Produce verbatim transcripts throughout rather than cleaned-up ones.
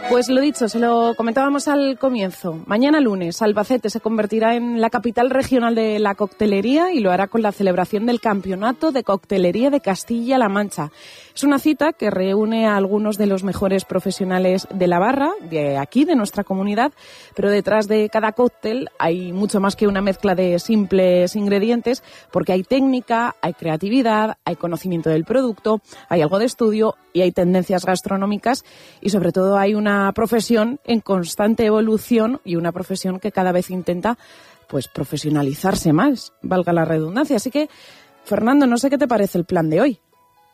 Pues lo dicho, se lo comentábamos al comienzo. Mañana lunes, Albacete se convertirá en la capital regional de la coctelería y lo hará con la celebración del Campeonato de Coctelería de Castilla-La Mancha. Es una cita que reúne a algunos de los mejores profesionales de la barra, de aquí, de nuestra comunidad, pero detrás de cada cóctel hay mucho más que una mezcla de simples ingredientes, porque hay técnica, hay creatividad, hay conocimiento del producto, hay algo de estudio y hay tendencias gastronómicas y sobre todo hay una profesión en constante evolución y una profesión que cada vez intenta pues profesionalizarse más, valga la redundancia. Así que, Fernando, no sé qué te parece el plan de hoy.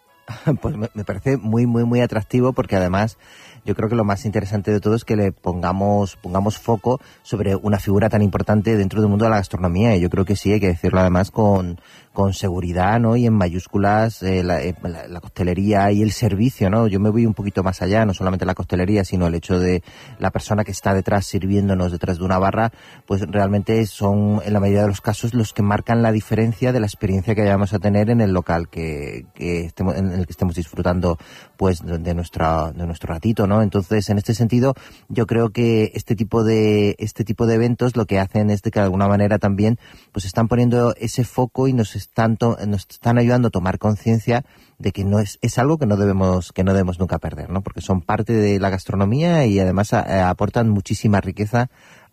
Pues me, me parece muy, muy, muy atractivo porque además yo creo que lo más interesante de todo es que le pongamos pongamos foco sobre una figura tan importante dentro del mundo de la gastronomía y yo creo que sí, hay que decirlo además con, con seguridad, ¿no? Y en mayúsculas eh, la, eh, la, la coctelería y el servicio, ¿no? Yo me voy un poquito más allá, no solamente la coctelería, sino el hecho de la persona que está detrás sirviéndonos detrás de una barra, pues realmente son en la mayoría de los casos los que marcan la diferencia de la experiencia que vayamos a tener en el local que, que estemos, en el que estemos disfrutando pues de nuestra de nuestro ratito, ¿no? Entonces, en este sentido, yo creo que este tipo de este tipo de eventos lo que hacen es de que de alguna manera también pues están poniendo ese foco y nos están to- nos están ayudando a tomar conciencia de que no es es algo que no debemos que no debemos nunca perder, ¿no? Porque son parte de la gastronomía y además a, a, aportan muchísima riqueza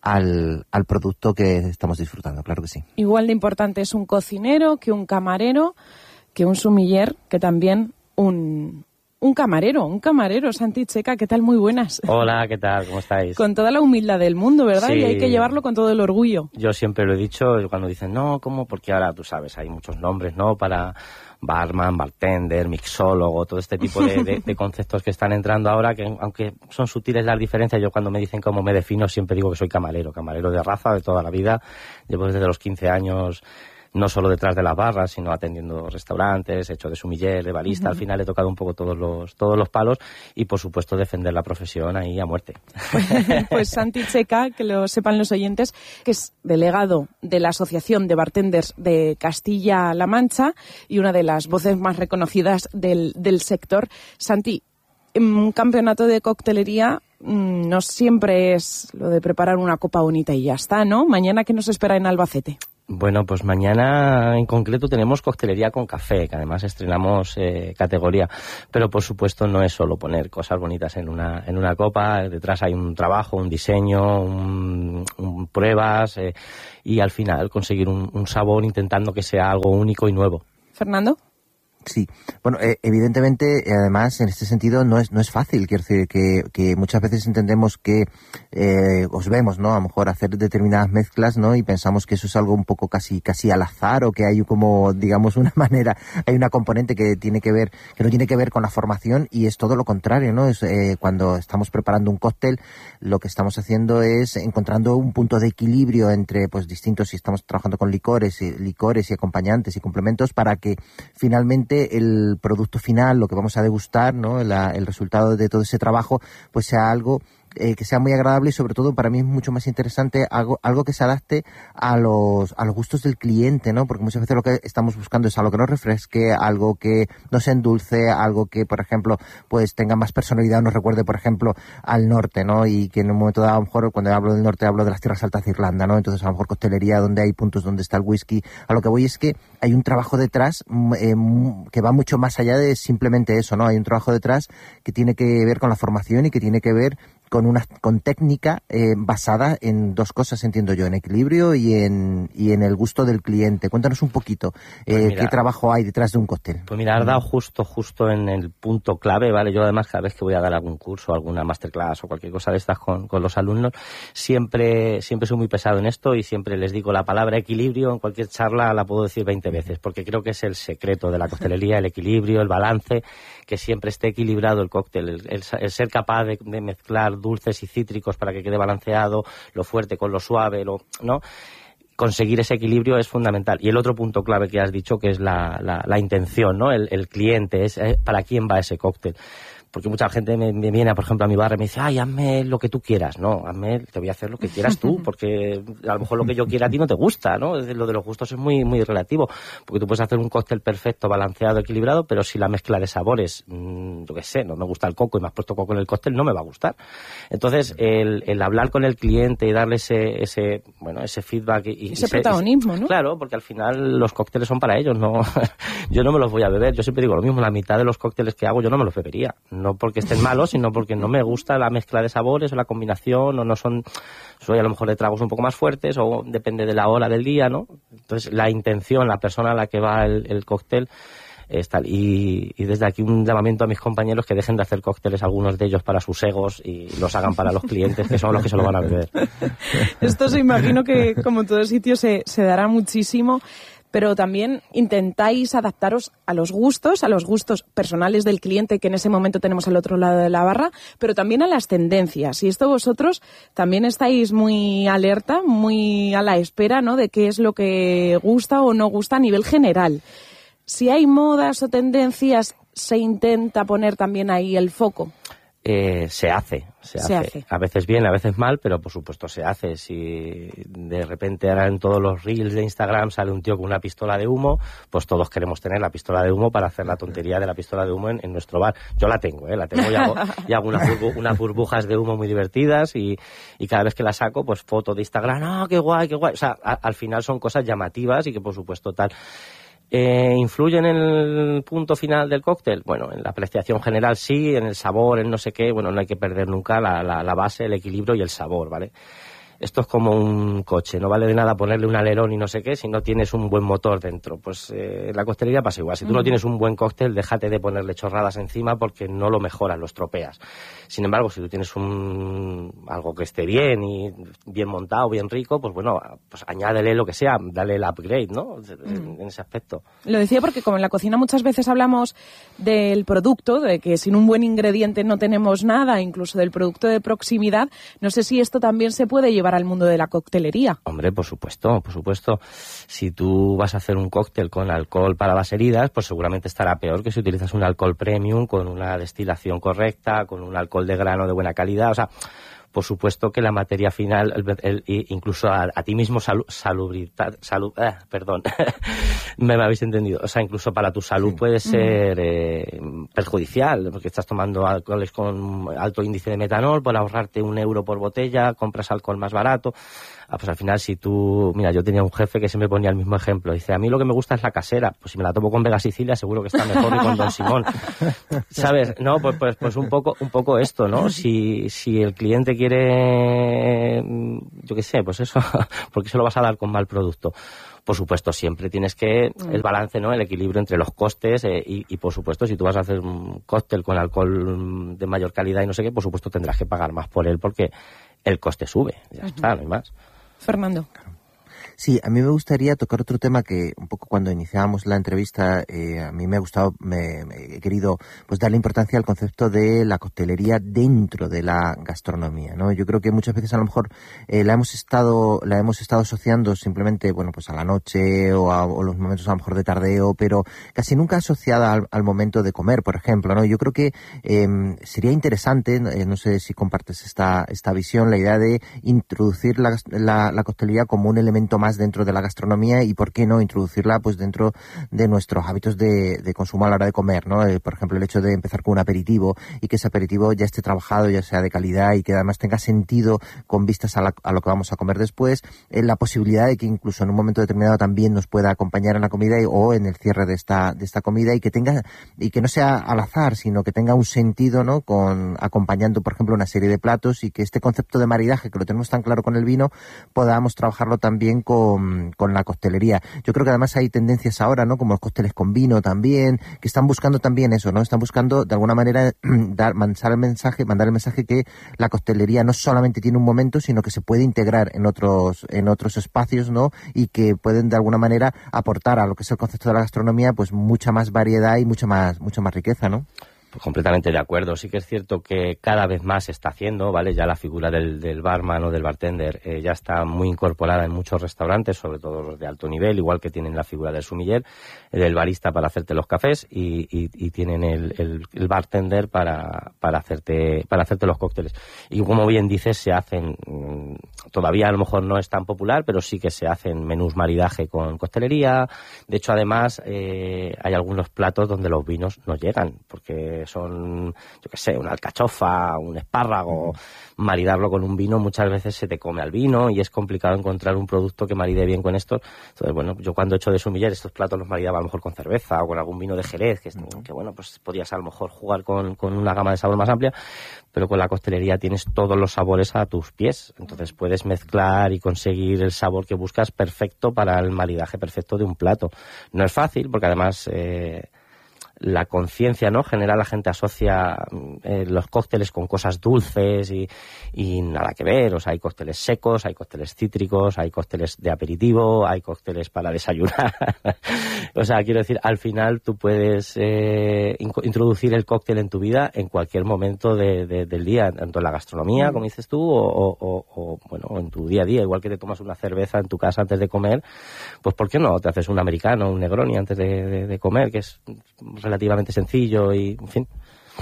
al al producto que estamos disfrutando, claro que sí. Igual de importante es un cocinero que un camarero, que un sumiller, que también un Un camarero, un camarero, Santi Checa, ¿qué tal? Muy buenas. Hola, ¿qué tal? ¿Cómo estáis? Con toda la humildad del mundo, ¿verdad? Sí. Y hay que llevarlo con todo el orgullo. Yo siempre lo he dicho, cuando dicen, no, ¿cómo? Porque ahora, tú sabes, hay muchos nombres, ¿no? Para barman, bartender, mixólogo, todo este tipo de, de, de conceptos que están entrando ahora, que aunque son sutiles las diferencias, yo cuando me dicen cómo me defino, siempre digo que soy camarero, camarero de raza de toda la vida. Llevo desde los quince años... no solo detrás de las barras, sino atendiendo restaurantes, hecho de sumiller, de barista. Uh-huh. Al final he tocado un poco todos los todos los palos y, por supuesto, defender la profesión ahí a muerte. Pues, pues Santi Checa, que lo sepan los oyentes, que es delegado de la Asociación de Bartenders de Castilla-La Mancha y una de las voces más reconocidas del, del sector. Santi, un campeonato de coctelería no siempre es lo de preparar una copa bonita y ya está, ¿no? Mañana, ¿qué nos espera en Albacete? Bueno, pues mañana en concreto tenemos coctelería con café, que además estrenamos eh, categoría. Pero por supuesto no es solo poner cosas bonitas en una en una copa. Detrás hay un trabajo, un diseño, un, un pruebas eh, y al final conseguir un, un sabor intentando que sea algo único y nuevo. ¿Fernando? Sí, bueno, eh, evidentemente, además, en este sentido no es no es fácil, quiero decir que, que muchas veces entendemos que eh, os vemos, ¿no? A lo mejor hacer determinadas mezclas, ¿no? Y pensamos que eso es algo un poco casi casi al azar o que hay como, digamos, una manera, hay una componente que tiene que ver, que no tiene que ver con la formación y es todo lo contrario, ¿no? Es eh, cuando estamos preparando un cóctel, lo que estamos haciendo es encontrando un punto de equilibrio entre, pues, distintos, si estamos trabajando con licores, y, licores y acompañantes y complementos para que finalmente el producto final, lo que vamos a degustar, ¿no? La, el resultado de todo ese trabajo, pues sea algo eh, que sea muy agradable y sobre todo para mí es mucho más interesante algo, algo que se adapte a los a los gustos del cliente, ¿no? Porque muchas veces lo que estamos buscando es algo que nos refresque, algo que nos endulce, algo que, por ejemplo, pues tenga más personalidad, nos recuerde, por ejemplo, al norte, ¿no? Y que en un momento dado, a lo mejor, cuando hablo del norte, hablo de las tierras altas de Irlanda, ¿no? Entonces, a lo mejor coctelería donde hay puntos donde está el whisky. A lo que voy es que hay un trabajo detrás eh, que va mucho más allá de simplemente eso, ¿no? Hay un trabajo detrás que tiene que ver con la formación y que tiene que ver con una con técnica eh, basada en dos cosas, entiendo yo, en equilibrio y en y en el gusto del cliente. Cuéntanos un poquito eh, pues mira, qué trabajo hay detrás de un cóctel. Pues mira, has dado justo justo en el punto clave, ¿vale? Yo además cada vez que voy a dar algún curso, alguna masterclass o cualquier cosa de estas con, con los alumnos, siempre siempre soy muy pesado en esto y siempre les digo la palabra equilibrio, en cualquier charla la puedo decir veinte veces, porque creo que es el secreto de la coctelería, el equilibrio, el balance, que siempre esté equilibrado el cóctel, el, el, el ser capaz de, de mezclar dulces y cítricos para que quede balanceado, lo fuerte con lo suave, lo, ¿no? Conseguir ese equilibrio es fundamental. Y el otro punto clave que has dicho, que es la, la, la intención, ¿no? El, el cliente, es eh, para quién va ese cóctel. porque mucha gente me, me viene, por ejemplo, a mi bar y me dice, ay, hazme lo que tú quieras. No, hazme, te voy a hacer lo que quieras tú, porque a lo mejor lo que yo quiera a ti no te gusta, ¿no? Lo de los gustos es muy muy relativo, porque tú puedes hacer un cóctel perfecto, balanceado, equilibrado, pero si la mezcla de sabores, mmm, yo qué sé, no me gusta el coco y me has puesto coco en el cóctel, no me va a gustar. Entonces, el, el hablar con el cliente y darle ese, ese ese, bueno, ese feedback y, ese y protagonismo, se, ¿no? Claro, porque al final los cócteles son para ellos, no yo no me los voy a beber. Yo siempre digo lo mismo, la mitad de los cócteles que hago yo no me los bebería, no porque estén malos, sino porque no me gusta la mezcla de sabores o la combinación, o no son, soy a lo mejor de tragos un poco más fuertes, o depende de la hora del día, ¿no? Entonces la intención, la persona a la que va el, el cóctel es tal. Y, y desde aquí un llamamiento a mis compañeros que dejen de hacer cócteles, algunos de ellos para sus egos, y los hagan para los clientes, que son los que se lo van a beber. Esto se imagino que, como en todo sitio, se, se dará muchísimo, pero también intentáis adaptaros a los gustos, a los gustos personales del cliente que en ese momento tenemos al otro lado de la barra, pero también a las tendencias. Y esto vosotros también estáis muy alerta, muy a la espera, ¿no?, de qué es lo que gusta o no gusta a nivel general. Si hay modas o tendencias, ¿se intenta poner también ahí el foco? Eh, se hace, se, se hace. hace. A veces bien, a veces mal, pero por supuesto se hace. Si de repente ahora en todos los reels de Instagram sale un tío con una pistola de humo, pues todos queremos tener la pistola de humo para hacer la tontería de la pistola de humo en, en nuestro bar. Yo la tengo, ¿eh? La tengo y hago, y hago unas, burbu unas burbujas de humo muy divertidas, y, y cada vez que la saco, pues foto de Instagram, ¡ah, qué guay, qué guay! O sea, a, al final son cosas llamativas y que por supuesto tal... Eh, ¿Influyen en el punto final del cóctel? Bueno, en la apreciación general sí, en el sabor, en no sé qué. Bueno, no hay que perder nunca la, la, la base, el equilibrio y el sabor, ¿vale? Esto es como un coche, no vale de nada ponerle un alerón y no sé qué si no tienes un buen motor dentro. Pues eh, en la coctelería pasa igual. Si tú no tienes un buen cóctel, déjate de ponerle chorradas encima porque no lo mejoras, lo estropeas. Sin embargo, si tú tienes un algo que esté bien y bien montado, bien rico, pues bueno, pues añádele lo que sea, dale el upgrade, ¿no? En, en ese aspecto. Lo decía porque como en la cocina muchas veces hablamos del producto, de que sin un buen ingrediente no tenemos nada, incluso del producto de proximidad, no sé si esto también se puede llevar al mundo de la coctelería. Hombre, por supuesto, por supuesto. Si tú vas a hacer un cóctel con alcohol para las heridas, pues seguramente estará peor que si utilizas un alcohol premium con una destilación correcta, con un alcohol de grano de buena calidad. O sea, por supuesto que la materia final, el, el, incluso a, a ti mismo salu, salubridad, salud, eh, perdón, me, me habéis entendido. O sea, incluso para tu salud sí. puede ser eh, perjudicial, porque estás tomando alcoholes con alto índice de metanol por ahorrarte un euro por botella, compras alcohol más barato. Ah, pues al final si tú... Mira, yo tenía un jefe que siempre ponía el mismo ejemplo. Dice, a mí lo que me gusta es la casera. Pues si me la tomo con Vega Sicilia seguro que está mejor que con Don Simón. ¿Sabes? No, pues, pues, pues un poco un poco esto, ¿no? Si, si el cliente quiere... Yo qué sé, pues eso, ¿por qué se lo vas a dar con mal producto? Por supuesto, siempre tienes que... El balance, ¿no? El equilibrio entre los costes eh, y, y, por supuesto, si tú vas a hacer un cóctel con alcohol de mayor calidad y no sé qué, por supuesto tendrás que pagar más por él porque el coste sube. Ya uh-huh. está, no hay más. Fernando. Sí, a mí me gustaría tocar otro tema que un poco cuando iniciábamos la entrevista eh, a mí me ha gustado, me, me he querido pues darle importancia al concepto de la coctelería dentro de la gastronomía, ¿no? Yo creo que muchas veces a lo mejor eh, la hemos estado la hemos estado asociando simplemente, bueno, pues a la noche o a o los momentos a lo mejor de tardeo, pero casi nunca asociada al, al momento de comer, por ejemplo, ¿no? Yo creo que eh, sería interesante, eh, no sé si compartes esta esta visión, la idea de introducir la, la, la coctelería como un elemento más dentro de la gastronomía y por qué no introducirla pues dentro de nuestros hábitos de, de consumo a la hora de comer, ¿no? Eh, por ejemplo, el hecho de empezar con un aperitivo y que ese aperitivo ya esté trabajado, ya sea de calidad y que además tenga sentido con vistas a, la, a lo que vamos a comer después, eh, la posibilidad de que incluso en un momento determinado también nos pueda acompañar en la comida y, o en el cierre de esta de esta comida y que tenga y que no sea al azar, sino que tenga un sentido, ¿no? Con acompañando, por ejemplo, una serie de platos y que este concepto de maridaje que lo tenemos tan claro con el vino podamos trabajarlo también con Con, con la coctelería. Yo creo que además hay tendencias ahora, ¿no? Como los cócteles con vino también, que están buscando también eso, ¿no? Están buscando de alguna manera dar, mandar el mensaje, mandar el mensaje que la coctelería no solamente tiene un momento, sino que se puede integrar en otros, en otros espacios, ¿no? Y que pueden de alguna manera aportar a lo que es el concepto de la gastronomía, pues mucha más variedad y mucha más, mucha más riqueza, ¿no? Pues completamente de acuerdo. Sí que es cierto que cada vez más se está haciendo, ¿vale? Ya la figura del, del barman o del bartender eh, ya está muy incorporada en muchos restaurantes, sobre todo los de alto nivel, igual que tienen la figura del sommelier, eh, del barista para hacerte los cafés y, y, y tienen el, el, el bartender para, para hacerte para hacerte los cócteles. Y como bien dices, se hacen, todavía a lo mejor no es tan popular, pero sí que se hacen menús maridaje con coctelería. De hecho, además, eh, hay algunos platos donde los vinos no llegan, porque son, yo qué sé, una alcachofa, un espárrago, maridarlo con un vino muchas veces se te come al vino y es complicado encontrar un producto que maride bien con esto. Entonces, bueno, yo cuando he hecho de sommelier estos platos los maridaba a lo mejor con cerveza o con algún vino de Jerez, que, que bueno, pues podías a lo mejor jugar con, con una gama de sabor más amplia, pero con la coctelería tienes todos los sabores a tus pies, entonces puedes mezclar y conseguir el sabor que buscas perfecto para el maridaje perfecto de un plato. No es fácil, porque además eh, la conciencia, ¿no?, general, la gente asocia eh, los cócteles con cosas dulces y, y nada que ver. O sea, hay cócteles secos, hay cócteles cítricos, hay cócteles de aperitivo, hay cócteles para desayunar. O sea, quiero decir, al final tú puedes eh, introducir el cóctel en tu vida en cualquier momento de, de, del día, tanto en la gastronomía, como dices tú, o, o, o bueno, en tu día a día. Igual que te tomas una cerveza en tu casa antes de comer, pues ¿por qué no te haces un americano, un Negroni antes de, de, de comer, que es relativamente sencillo y, en fin.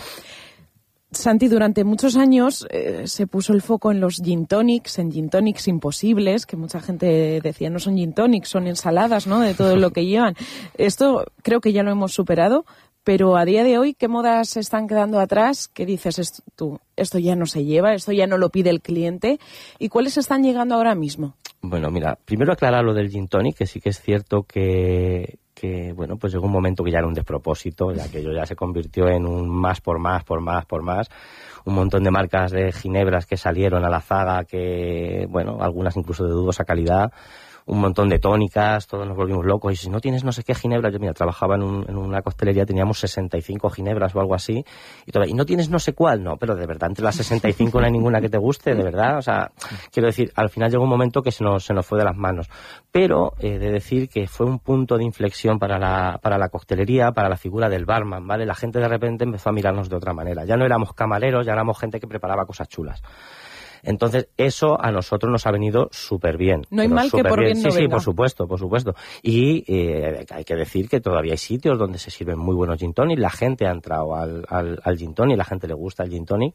Santi, durante muchos años eh, se puso el foco en los gin tonics, en gin tonics imposibles, que mucha gente decía no son gin tonics, son ensaladas, ¿no?, de todo lo que llevan. Esto creo que ya lo hemos superado, pero a día de hoy, ¿qué modas se están quedando atrás? ¿Qué dices esto, tú? Esto ya no se lleva, esto ya no lo pide el cliente. ¿Y cuáles están llegando ahora mismo? Bueno, mira, primero aclarar lo del gin tonic, que sí que es cierto que... que, bueno, pues llegó un momento que ya era un despropósito, ya que ya se convirtió en un más por más, por más, por más. Un montón de marcas de ginebras que salieron a la zaga, que, bueno, algunas incluso de dudosa calidad. Un montón de tónicas, todos nos volvimos locos. Y si no tienes no sé qué ginebra, yo mira, trabajaba en, un, en una coctelería, teníamos sesenta y cinco ginebras o algo así. Y, todavía, y no tienes no sé cuál, no, pero de verdad, entre las sesenta y cinco no hay ninguna que te guste, de verdad. O sea, quiero decir, al final llegó un momento que se nos, se nos fue de las manos. Pero eh, de decir que fue un punto de inflexión para la, para la coctelería, para la figura del barman, ¿vale? La gente de repente empezó a mirarnos de otra manera. Ya no éramos camareros, ya éramos gente que preparaba cosas chulas. Entonces, eso a nosotros nos ha venido súper bien. No hay mal que por bien no venga. Sí, sí, por supuesto, por supuesto. Y eh, hay que decir que todavía hay sitios donde se sirven muy buenos gin tonic. La gente ha entrado al, al, al gin tonic, la gente le gusta el gin tonic.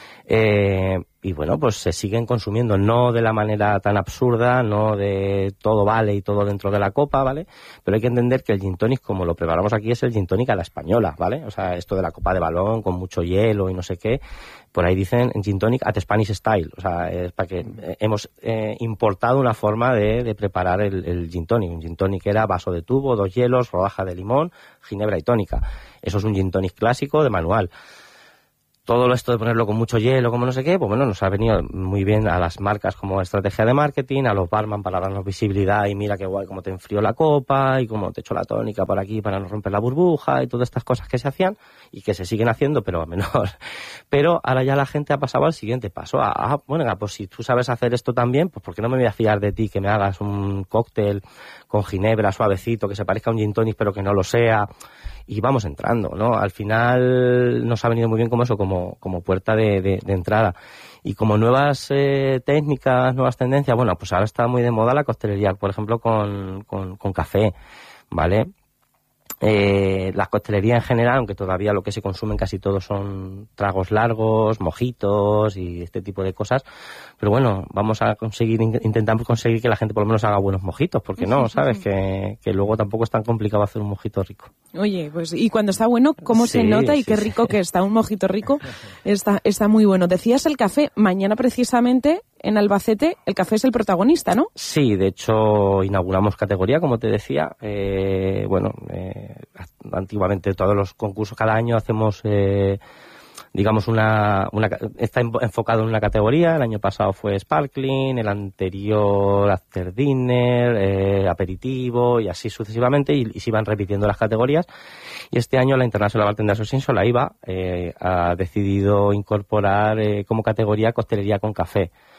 Eh, y bueno, pues se siguen consumiendo, no de la manera tan absurda, no de todo vale y todo dentro de la copa, ¿vale? Pero hay que entender que el gin tonic, como lo preparamos aquí, es el gin tonic a la española, ¿vale? O sea, esto de la copa de balón con mucho hielo y no sé qué, por ahí dicen gin tonic at Spanish style, o sea, es para que eh, hemos eh, importado una forma de, de preparar el, el gin tonic. Un gin tonic era vaso de tubo, dos hielos, rodaja de limón, ginebra y tónica. Eso es un gin tonic clásico de manual. Todo esto de ponerlo con mucho hielo, como no sé qué, pues bueno, nos ha venido muy bien a las marcas como estrategia de marketing, a los barman para darnos visibilidad y mira qué guay cómo te enfrió la copa y cómo te echo la tónica por aquí para no romper la burbuja y todas estas cosas que se hacían y que se siguen haciendo, pero a menor. Pero ahora ya la gente ha pasado al siguiente paso. Ah, ah, bueno, pues si tú sabes hacer esto también, pues ¿por qué no me voy a fiar de ti que me hagas un cóctel con ginebra suavecito, que se parezca a un gin tonic pero que no lo sea? Y vamos entrando, ¿no? Al final nos ha venido muy bien como eso, como, como puerta de, de, de entrada. Y como nuevas eh, técnicas, nuevas tendencias, bueno, pues ahora está muy de moda la coctelería, por ejemplo, con, con, con café, ¿vale? Eh, la coctelería en general, aunque todavía lo que se consumen casi todos son tragos largos, mojitos y este tipo de cosas, pero bueno, vamos a conseguir, intentamos conseguir que la gente por lo menos haga buenos mojitos, porque no, ¿sabes? Que, que luego tampoco es tan complicado hacer un mojito rico. Oye, pues y cuando está bueno, ¿cómo sí, se nota? Y sí, qué rico sí. que está, un mojito rico, está, está muy bueno. Decías el café, mañana precisamente en Albacete el café es el protagonista, ¿no? Sí, de hecho inauguramos categoría, como te decía. Eh, bueno, eh, antiguamente todos los concursos cada año hacemos, eh, digamos, una, una está enfocado en una categoría. El año pasado fue Sparkling, el anterior After Dinner, eh, aperitivo y así sucesivamente y, y se iban repitiendo las categorías. Y este año la International Bartender Association, la I B A, eh, ha decidido incorporar eh, como categoría coctelería con café.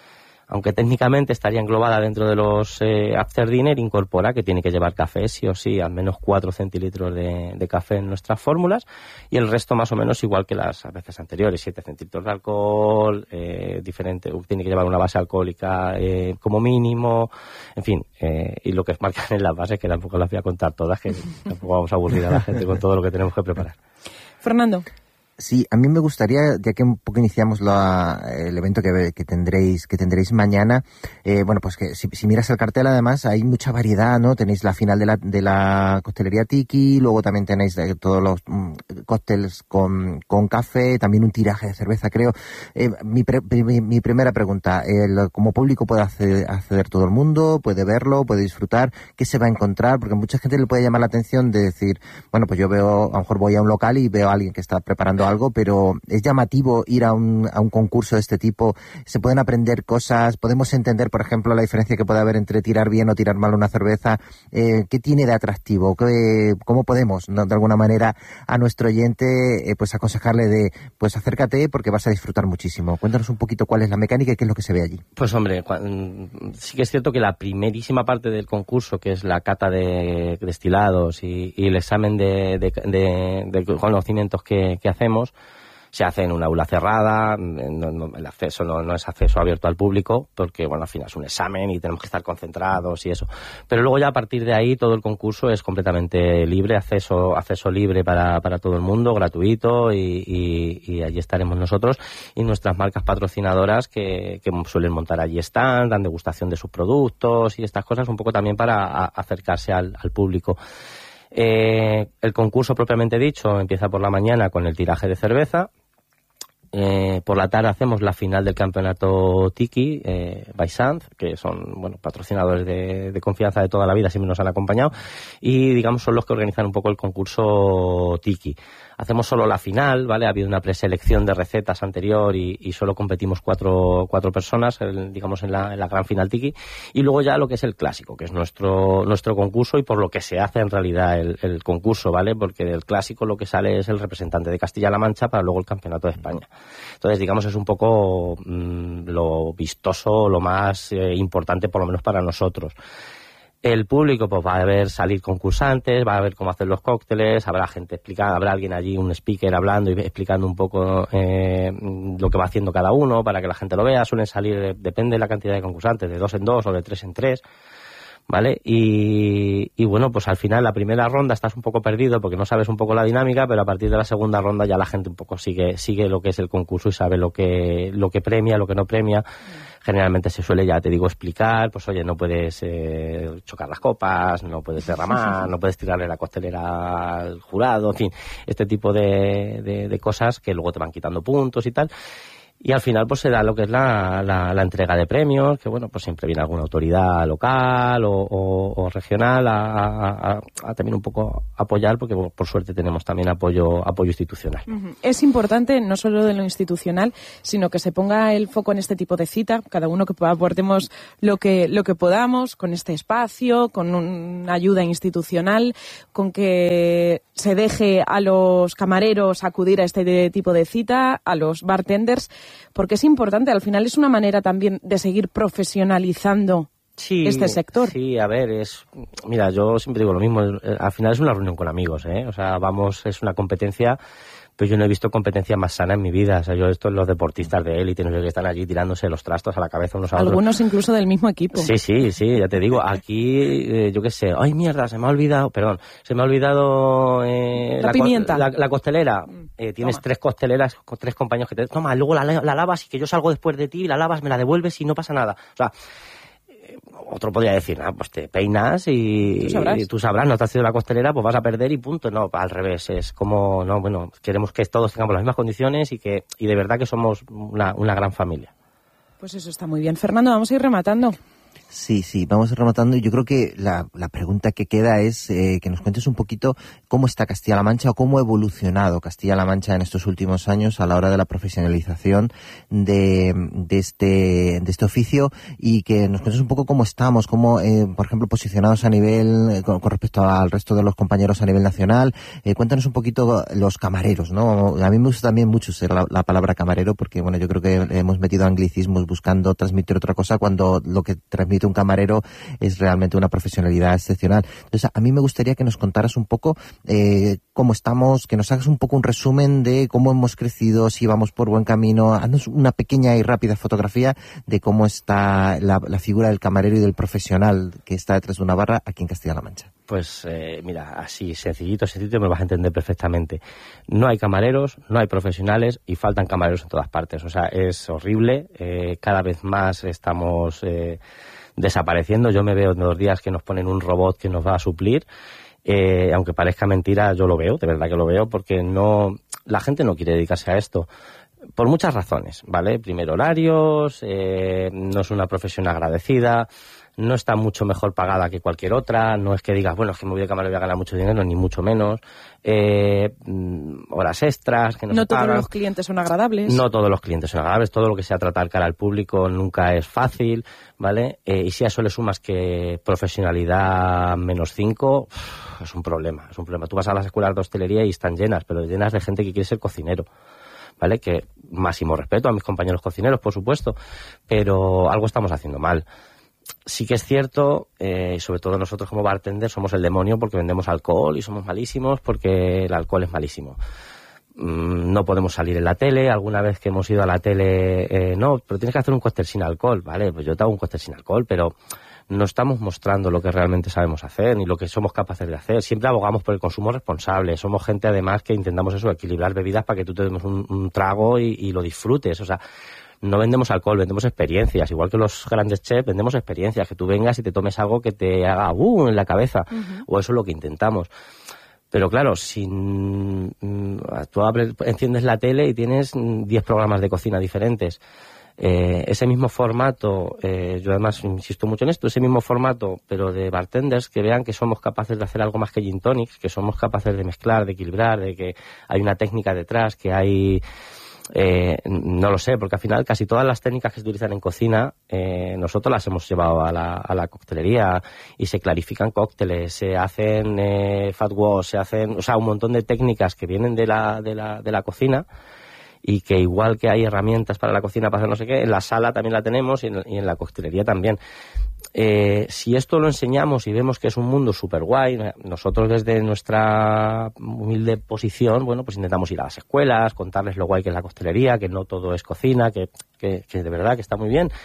aunque técnicamente estaría englobada dentro de los eh, after dinner, incorpora que tiene que llevar café sí o sí, al menos cuatro centilitros de, de café en nuestras fórmulas, y el resto más o menos igual que las veces anteriores, siete centilitros de alcohol, eh, diferente, tiene que llevar una base alcohólica eh, como mínimo, en fin, eh, y lo que marcan en las bases, que tampoco las voy a contar todas, que tampoco vamos a aburrir a la gente con todo lo que tenemos que preparar. Fernando. Sí, a mí me gustaría, ya que un poco iniciamos la, el evento que, que tendréis que tendréis mañana, eh, bueno, pues que si, si miras el cartel, además hay mucha variedad, ¿no? Tenéis la final de la, de la coctelería Tiki, luego también tenéis de, todos los mm, cócteles con, con café, también un tiraje de cerveza, creo. Eh, mi, pre, mi, mi primera pregunta, el, ¿como público puede acceder, acceder todo el mundo? ¿Puede verlo? ¿Puede disfrutar? ¿Qué se va a encontrar? Porque a mucha gente le puede llamar la atención de decir, bueno, pues yo veo, a lo mejor voy a un local y veo a alguien que está preparando algo, pero es llamativo ir a un, a un concurso de este tipo. Se pueden aprender cosas, podemos entender, por ejemplo, la diferencia que puede haber entre tirar bien o tirar mal una cerveza. Eh, ¿Qué tiene de atractivo? ¿Qué, ¿Cómo podemos, no, de alguna manera, a nuestro oyente eh, pues aconsejarle de, pues acércate porque vas a disfrutar muchísimo? Cuéntanos un poquito cuál es la mecánica y qué es lo que se ve allí. Pues hombre, sí que es cierto que la primerísima parte del concurso, que es la cata de destilados y, y el examen de, de, de, de conocimientos que, que hacemos, se hace en una aula cerrada, no, no, el acceso no, no es acceso abierto al público, porque bueno, al final es un examen y tenemos que estar concentrados y eso. Pero luego ya a partir de ahí todo el concurso es completamente libre, acceso acceso libre para, para todo el mundo, gratuito, y, y, y allí estaremos nosotros y nuestras marcas patrocinadoras que, que suelen montar allí stand, dan degustación de sus productos y estas cosas, un poco también para a, acercarse al, al público. Eh, el concurso propiamente dicho empieza por la mañana con el tiraje de cerveza. Eh, por la tarde hacemos la final del campeonato Tiki eh, by Sanz, que son bueno patrocinadores de, de confianza de toda la vida, siempre nos han acompañado, y digamos son los que organizan un poco el concurso Tiki. Hacemos solo la final, ¿vale? Ha habido una preselección de recetas anterior y, y solo competimos cuatro, cuatro personas, el, digamos, en la, en la gran final Tiki. Y luego ya lo que es el clásico, que es nuestro, nuestro concurso y por lo que se hace en realidad el, el concurso, ¿vale? Porque del clásico lo que sale es el representante de Castilla-La Mancha para luego el campeonato de España. Entonces, digamos, es un poco mmm, lo vistoso, lo más eh, importante, por lo menos para nosotros. El público pues va a ver salir concursantes, va a ver cómo hacer los cócteles, habrá gente explicando, habrá alguien allí, un speaker hablando y explicando un poco eh, lo que va haciendo cada uno para que la gente lo vea. Suelen salir, depende de la cantidad de concursantes, de dos en dos o de tres en tres, ¿vale? Y, y bueno, pues al final la primera ronda estás un poco perdido porque no sabes un poco la dinámica, pero a partir de la segunda ronda ya la gente un poco sigue sigue lo que es el concurso y sabe lo que lo que premia, lo que no premia. Generalmente se suele, ya te digo, explicar, pues oye, no puedes eh, chocar las copas, no puedes derramar, no puedes tirarle la costelera al jurado, en fin, este tipo de, de, de cosas que luego te van quitando puntos y tal. Y al final pues se da lo que es la, la, la entrega de premios, que bueno, pues siempre viene alguna autoridad local o, o, o regional a, a, a también un poco apoyar, porque bueno, por suerte tenemos también apoyo apoyo institucional. Uh-huh. Es importante no solo de lo institucional, sino que se ponga el foco en este tipo de cita, cada uno que aportemos lo que, lo que podamos, con este espacio, con una ayuda institucional, con que se deje a los camareros acudir a este tipo de cita, a los bartenders, porque es importante, al final es una manera también de seguir profesionalizando sí, este sector. Sí, a ver, es mira, yo siempre digo lo mismo, al final es una reunión con amigos, ¿eh? O sea, vamos, es una competencia, pero yo no he visto competencia más sana en mi vida. O sea, yo esto los deportistas de élite, no sé, que están allí tirándose los trastos a la cabeza unos a otros. Algunos incluso del mismo equipo. Sí, sí, sí, ya te digo, aquí, eh, yo qué sé, ay mierda, se me ha olvidado, perdón, se me ha olvidado eh, la, la pimienta. La, la costelera. Eh, tienes toma. tres costeleras, tres compañeros que te... Toma, luego la, la lavas y que yo salgo después de ti y la lavas, me la devuelves y no pasa nada. O sea, otro podría decir, ah, pues te peinas y tú sabrás. y tú sabrás, no te has sido la costelera, pues vas a perder y punto. No, al revés, es como, no, bueno, queremos que todos tengamos las mismas condiciones y que y de verdad que somos una, una gran familia. Pues eso está muy bien. Fernando, vamos a ir rematando. Sí, sí, vamos rematando y yo creo que la, la pregunta que queda es eh, que nos cuentes un poquito cómo está Castilla-La Mancha o cómo ha evolucionado Castilla-La Mancha en estos últimos años a la hora de la profesionalización de, de, este, de este oficio, y que nos cuentes un poco cómo estamos, cómo, eh, por ejemplo, posicionados a nivel, con, con respecto al resto de los compañeros a nivel nacional. Eh, cuéntanos un poquito los camareros, ¿no? A mí me gusta también mucho ser la, la palabra camarero, porque bueno, yo creo que hemos metido anglicismos buscando transmitir otra cosa cuando lo que transmite un camarero es realmente una profesionalidad excepcional. Entonces, a mí me gustaría que nos contaras un poco eh, cómo estamos, que nos hagas un poco un resumen de cómo hemos crecido, si vamos por buen camino. Haznos una pequeña y rápida fotografía de cómo está la, la figura del camarero y del profesional que está detrás de una barra aquí en Castilla-La Mancha. Pues eh, mira, así sencillito, sencillito, me vas a entender perfectamente. No hay camareros, no hay profesionales y faltan camareros en todas partes. O sea, es horrible. Eh, cada vez más estamos eh, desapareciendo. Yo me veo en dos días que nos ponen un robot que nos va a suplir. Eh, aunque parezca mentira, yo lo veo, de verdad que lo veo, porque no, la gente no quiere dedicarse a esto. Por muchas razones, ¿vale? Primero, horarios, eh, no es una profesión agradecida, no está mucho mejor pagada que cualquier otra, no es que digas, bueno, es que me voy de camarero y voy a ganar mucho dinero, ni mucho menos. Eh, horas extras que no, no se pagan. todos los clientes son agradables. No todos los clientes son agradables, todo lo que sea tratar cara al público nunca es fácil, ¿vale? Eh, y si a eso le sumas que profesionalidad menos cinco, es un problema, es un problema. Tú vas a las escuelas de hostelería y están llenas, pero llenas de gente que quiere ser cocinero, ¿vale? Que máximo respeto a mis compañeros cocineros, por supuesto, pero algo estamos haciendo mal. Sí que es cierto, eh, sobre todo nosotros como bartenders somos el demonio porque vendemos alcohol y somos malísimos porque el alcohol es malísimo. Mm, no podemos salir en la tele, alguna vez que hemos ido a la tele, eh, no, pero tienes que hacer un cóctel sin alcohol, ¿vale? Pues yo te hago un cóctel sin alcohol, pero no estamos mostrando lo que realmente sabemos hacer ni lo que somos capaces de hacer. Siempre abogamos por el consumo responsable. Somos gente, además, que intentamos eso, equilibrar bebidas para que tú te des un, un trago y, y lo disfrutes. O sea, no vendemos alcohol, vendemos experiencias. Igual que los grandes chefs, vendemos experiencias. Que tú vengas y te tomes algo que te haga ¡uh! En la cabeza. Uh-huh. O eso es lo que intentamos. Pero claro, si tú abres, enciendes la tele y tienes diez programas de cocina diferentes. Eh, ese mismo formato, eh, yo además insisto mucho en esto, ese mismo formato, pero de bartenders que vean que somos capaces de hacer algo más que gin tonics, que somos capaces de mezclar, de equilibrar, de que hay una técnica detrás, que hay... Eh, no lo sé, porque al final casi todas las técnicas que se utilizan en cocina eh, nosotros las hemos llevado a la, a la coctelería y se clarifican cócteles, se hacen eh, fat wash, se hacen, o sea, un montón de técnicas que vienen de la, de la, de la cocina, y que igual que hay herramientas para la cocina para hacer no sé qué, en la sala también la tenemos y en, y en la coctelería también. Eh, si esto lo enseñamos y vemos que es un mundo súper guay, nosotros desde nuestra humilde posición, bueno, pues intentamos ir a las escuelas, contarles lo guay que es la coctelería, que no todo es cocina, que, que, que de verdad que está muy bien,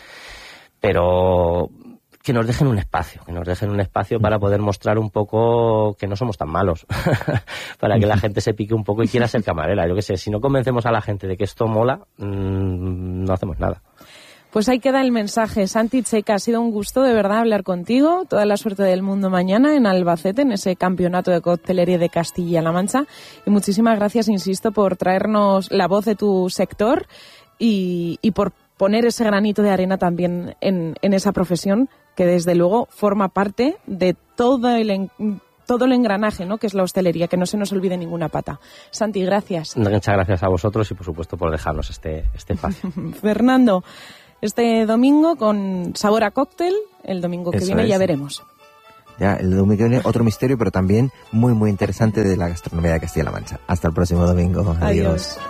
pero que nos dejen un espacio, que nos dejen un espacio para poder mostrar un poco que no somos tan malos, para que la gente se pique un poco y quiera ser camarera. Yo qué sé, si no convencemos a la gente de que esto mola, mmm, no hacemos nada. Pues ahí queda el mensaje. Santi Checa, ha sido un gusto de verdad hablar contigo. Toda la suerte del mundo mañana en Albacete, en ese campeonato de coctelería de Castilla-La Mancha. Y muchísimas gracias, insisto, por traernos la voz de tu sector y, y por poner ese granito de arena también en, en esa profesión que desde luego forma parte de todo el, en, todo el engranaje, ¿no?, que es la hostelería, que no se nos olvide ninguna pata. Santi, gracias. Muchas gracias a vosotros y por supuesto por dejarnos este, este espacio. Fernando, este domingo con sabor a cóctel, el domingo que Eso viene es. Ya veremos. Ya, el domingo que viene otro misterio, pero también muy muy interesante de la gastronomía de Castilla-La Mancha. Hasta el próximo domingo. Adiós. Adiós.